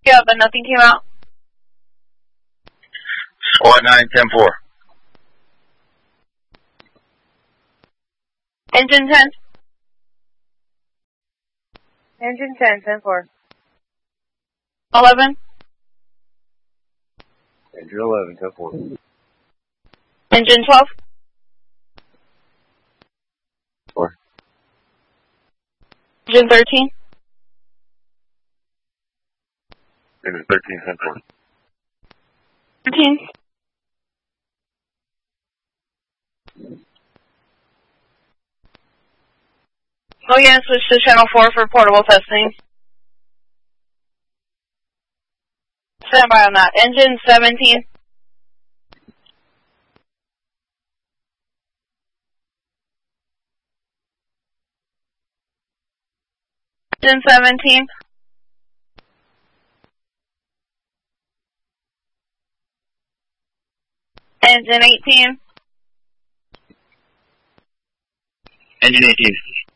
Yeah, but nothing came out. SWAT 9-10-4. Engine 10. Engine 10, 10-4. 11. Engine 11, 10-4. Engine 12. 4. Engine 13. Engine 13, 10-4. 13. Oh yeah, switch to channel 4 for portable testing. Stand by on that. Engine 17. Engine 17. Engine 18. Engine 18.